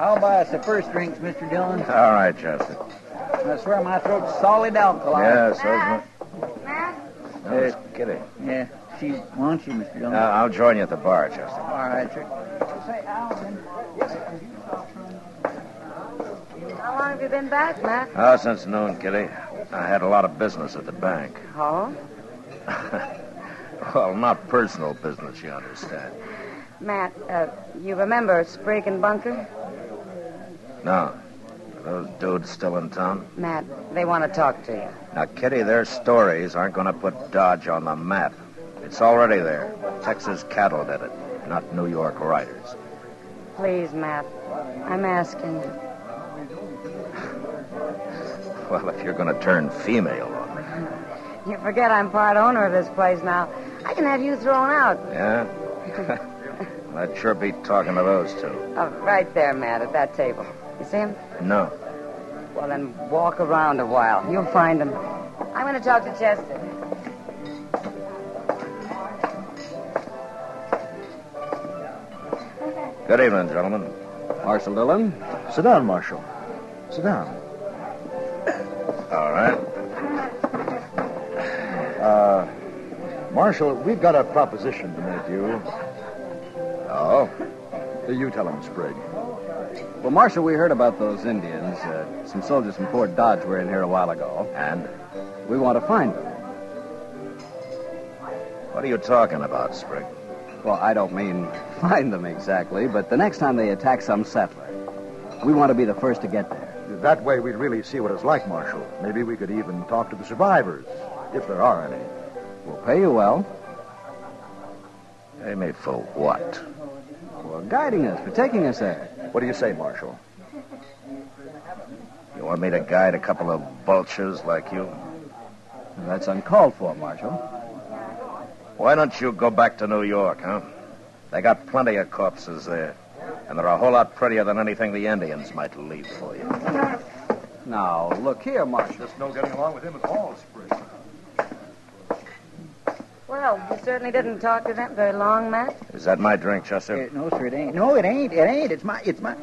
I'll buy us the first drinks, Mr. Dillon. All right, Chester. I swear my throat's solid alkaline. Yeah, so's Matt? No, it's Kitty. Yeah, she wants you, Mr. Dillon. I'll join you at the bar, Chester. All right, sir. Say, Alvin. How long have you been back, Matt? Oh, since noon, Kitty. I had a lot of business at the bank. Oh? Well, not personal business, you understand. Matt, you remember Sprague and Bunker? No. Are those dudes still in town? Matt, they want to talk to you. Now, Kitty, their stories aren't going to put Dodge on the map. It's already there. Texas cattle did it, not New York writers. Please, Matt, I'm asking you. Well, if you're going to turn female on me. You forget I'm part owner of this place now. I can have you thrown out. Yeah? I'd sure be talking to those two. Oh, right there, Matt, at that table. You see him? No. Well, then walk around a while. You'll find him. I'm going to talk to Chester. Good evening, gentlemen. Marshal Dillon. Sit down, Marshal. Sit down. All right. Marshal, we've got a proposition to make you. Oh? You tell him, Sprague. Well, Marshal, we heard about those Indians. Some soldiers from Fort Dodge were in here a while ago. And? We want to find them. What are you talking about, Sprague? Well, I don't mean find them exactly, but the next time they attack some settler, we want to be the first to get there. That way we'd really see what it's like, Marshal. Maybe we could even talk to the survivors, if there are any. We'll pay you well. Pay me for what? For guiding us, for taking us there. What do you say, Marshal? You want me to guide a couple of vultures like you? That's uncalled for, Marshal. Why don't you go back to New York, huh? They got plenty of corpses there. And they're a whole lot prettier than anything the Indians might leave for you. Now, look here, Marshal. Just no getting along with him at all, Sprague. Well, you certainly didn't talk to them very long, Matt. Is that my drink, Chester? No, sir, it ain't. No, it ain't. It ain't. It's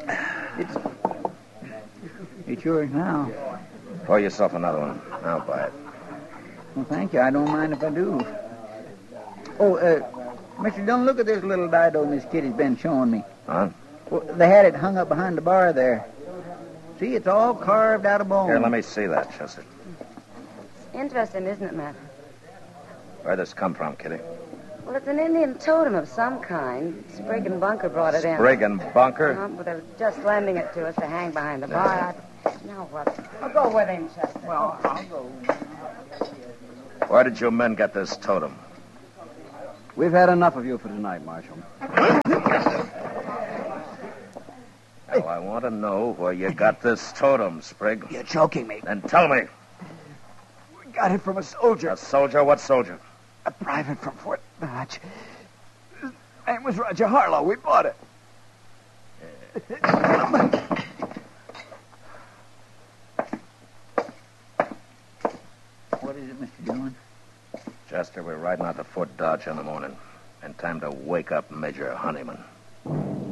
yours now. Pour yourself another one. I'll buy it. Well, thank you. I don't mind if I do. Oh, Mr. Dillon, look at this little dido Miss Kitty's been showing me. Huh? Well, they had it hung up behind the bar there. See, it's all carved out of bone. Here, let me see that, Chester. Interesting, isn't it, Matt? Where'd this come from, Kitty? Well, it's an Indian totem of some kind. Sprague and Bunker brought it in. Sprague and Bunker? But they're just lending it to us to hang behind the bar. Now what? I'll go with him, Chester. Well, I'll go. Where did your men get this totem? We've had enough of you for tonight, Marshal. Well, I want to know where you got this totem, Sprague. You're choking me. Then tell me. We got it from a soldier. A soldier? What soldier? A private from Fort Dodge. His name was Roger Harlow. We bought it. What is it, Mr. Dillon? Chester, we're riding out to Fort Dodge in the morning. And time to wake up Major Honeyman.